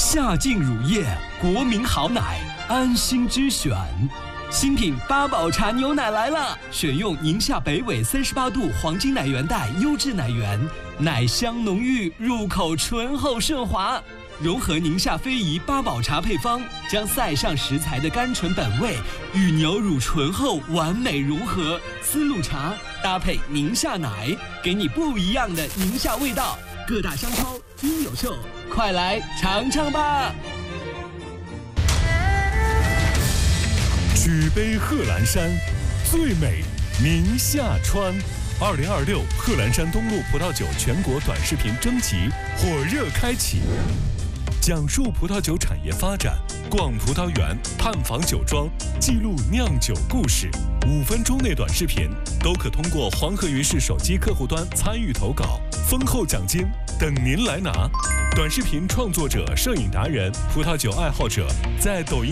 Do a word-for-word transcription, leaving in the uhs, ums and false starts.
夏劲乳业，国民好奶，安心之选。新品八宝茶牛奶来了，选用宁夏北纬三十八度黄金奶源带优质奶源，奶香浓郁，入口醇厚顺滑。融合宁夏非遗八宝茶配方，将塞上食材的甘醇本味与牛乳醇厚完美融合。丝路茶搭配宁夏奶，给你不一样的宁夏味道。各大商超应有售，快来尝尝吧！ 举杯贺兰山，最美宁夏川。二零二六贺兰山东路葡萄酒全国短视频征集火热开启，讲述葡萄酒产业发展，逛葡萄园，探访酒庄，记录酿酒故事。五分钟内短视频都可通过黄河云市手机客户端参与投稿，丰厚奖金等您来拿。短视频创作者、摄影达人、葡萄酒爱好者在抖音